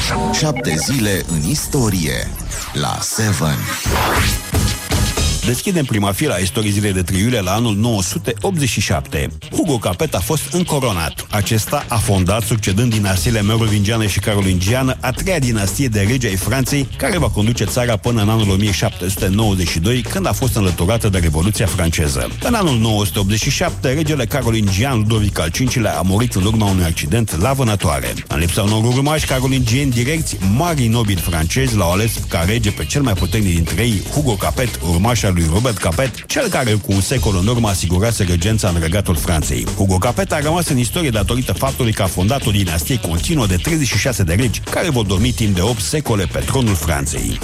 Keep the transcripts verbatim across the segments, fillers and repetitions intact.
Șapte zile în istorie la Seven. Deschidem prima fila a istoriei zilei de trei iulie la anul nouă sute optzeci și șapte. Hugo Capet a fost încoronat. Acesta a fondat, succedând dinastiile merovingiană și carolingiană, a treia dinastie de regi ai Franței, care va conduce țara până în anul o mie șapte sute nouăzeci și doi, când a fost înlăturată de Revoluția franceză. În anul nouă sute optzeci și șapte, regele carolingian Ludovic al cincilea a murit în urma unui accident la vânătoare. În lipsa unor urmași carolingieni direcți, marii nobili francezi l-au ales ca rege pe cel mai puternic dintre ei, Hugo Capet, urmaș al lui Robert Capet, cel care cu un secol în urmă asigurase regența în regatul Franței. Hugo Capet a rămas în istorie datorită faptului că a fondat o dinastie continuă de treizeci și șase de regi, care vor dormi timp de opt secole pe tronul Franței.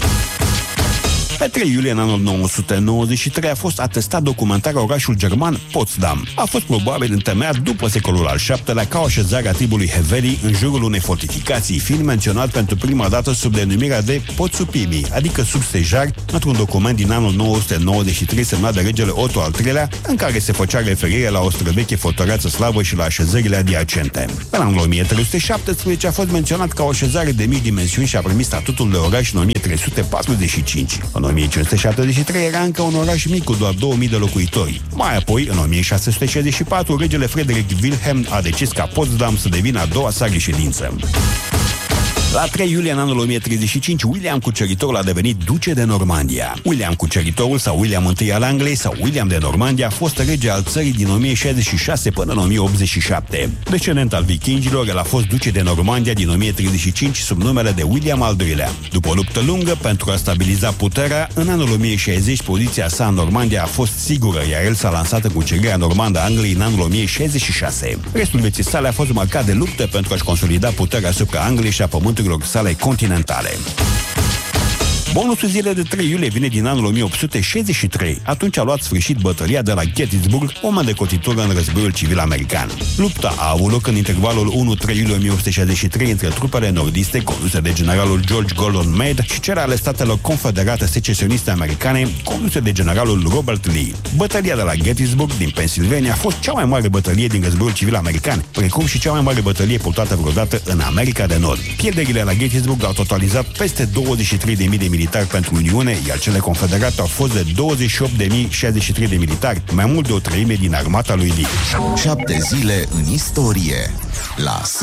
Pe trei iulie în anul nouă sute nouăzeci și trei a fost atestat documentar orașul german Potsdam. A fost probabil întemeiat după secolul al șaptelea ca o așezare a tribului Heveli în jurul unei fortificații, fiind menționat pentru prima dată sub denumirea de Potsupimi, adică sub stejar, într-un document din anul nouă sute nouăzeci și trei semnat de regele Otto al treilea, în care se făcea referire la o străveche fortăreață slavă și la așezările adiacente. În anul o mie trei sute șaptesprezece a fost menționat ca o așezare de mici dimensiuni și a primit statutul de oraș în o mie trei sute patruzeci și cinci. În o mie cinci sute șaptezeci și trei era încă un oraș mic cu doar două mii de locuitori. Mai apoi, în o mie șase sute șaizeci și patru, regele Frederic Wilhelm a decis ca Potsdam să devină a doua sa reședință. La trei iulie în anul o mie treizeci și cinci, William Cuceritorul a devenit duce de Normandia. William Cuceritorul sau William I al Angliei sau William de Normandia a fost rege al țării din o mie șaizeci și șase până în o mie optzeci și șapte. Descendent al vikingilor, el a fost duce de Normandia din o mie treizeci și cinci sub numele de William al doilea. După o luptă lungă pentru a stabiliza puterea, în anul o mie șaizeci poziția sa în Normandia a fost sigură, iar el s-a lansat în cucerirea normandă a Angliei în anul o mie șaizeci și șase. Restul vieții sale a fost marcat de lupte pentru a-și consolida puterea asupra Angliei și a pământului sale continentale. Bonusul zilei de trei iulie vine din anul o mie opt sute șaizeci și trei. Atunci a luat sfârșit bătălia de la Gettysburg, moment de cotitură în războiul civil american. Lupta a avut loc în intervalul unu trei iulie o mie opt sute șaizeci și trei între trupele nordiste conduse de generalul George Gordon Meade și cele ale statelor confederate secesioniste americane conduse de generalul Robert Lee. Bătălia de la Gettysburg din Pennsylvania a fost cea mai mare bătălie din războiul civil american, precum și cea mai mare bătălie purtată vreodată în America de Nord. Pierderile la Gettysburg au totalizat peste douăzeci și trei de mii de militari pentru Uniune, iar cele confederate au fost de douăzeci și opt de mii șaizeci și trei de militari, mai mult de o treime din armata lui Lee. Șapte zile în istorie la